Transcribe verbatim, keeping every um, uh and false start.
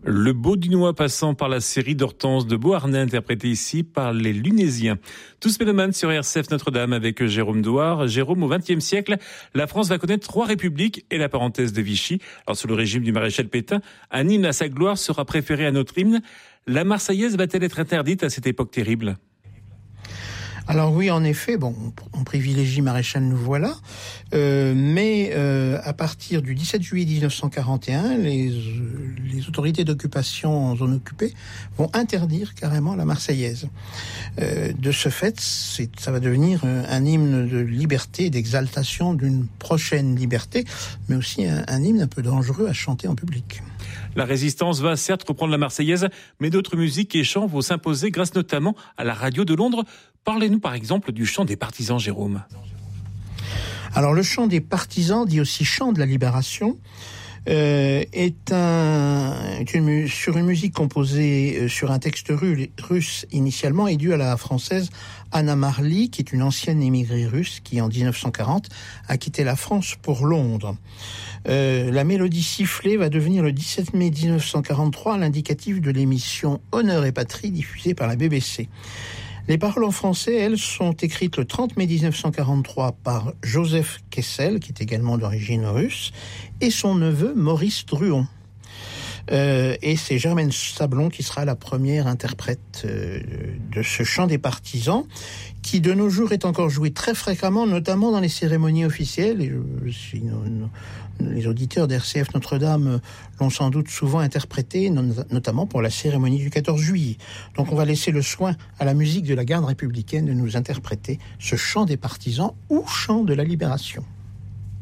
Le Beaudunois passant par la série d'Hortense de Beauharnais, interprétée ici par les Lunésiens. Tous mélomanes sur R C F Notre-Dame avec Jérôme Douard. Jérôme, au vingtième siècle, la France va connaître trois républiques et la parenthèse de Vichy. Alors, sous le régime du maréchal Pétain, un hymne à sa gloire sera préféré à notre hymne. La Marseillaise va-t-elle être interdite à cette époque terrible ? Alors oui, en effet, bon, on privilégie Maréchal Nous voilà, euh, mais euh, à partir du dix-sept juillet dix-neuf cent quarante et un, les, les autorités d'occupation en zone occupée vont interdire carrément la Marseillaise. Euh, de ce fait, c'est, ça va devenir un hymne de liberté, d'exaltation d'une prochaine liberté, mais aussi un, un hymne un peu dangereux à chanter en public. La résistance va certes reprendre la Marseillaise, mais d'autres musiques et chants vont s'imposer grâce notamment à la radio de Londres. Parlez-nous par exemple du chant des partisans, Jérôme. Alors le chant des partisans, dit aussi chant de la libération, euh, est, un, est une, sur une musique composée sur un texte russe initialement et due à la française Anna Marly, qui est une ancienne émigrée russe qui en dix-neuf cent quarante a quitté la France pour Londres. Euh, la mélodie sifflée va devenir le dix-sept mai dix-neuf cent quarante-trois l'indicatif de l'émission Honneur et Patrie diffusée par la B B C. Les paroles en français, elles, sont écrites le trente mai dix-neuf cent quarante-trois par Joseph Kessel, qui est également d'origine russe, et son neveu Maurice Druon. Euh, et c'est Germaine Sablon qui sera la première interprète euh, de ce chant des partisans, qui de nos jours est encore joué très fréquemment, notamment dans les cérémonies officielles. Et, euh, si nos, nos, les auditeurs d'R C F Notre-Dame l'ont sans doute souvent interprété, notamment pour la cérémonie du quatorze juillet. Donc on va laisser le soin à la musique de la garde républicaine de nous interpréter ce chant des partisans ou chant de la libération.